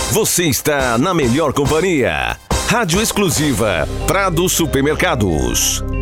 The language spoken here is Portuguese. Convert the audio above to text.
Você está na melhor companhia. Rádio exclusiva Prado Supermercados.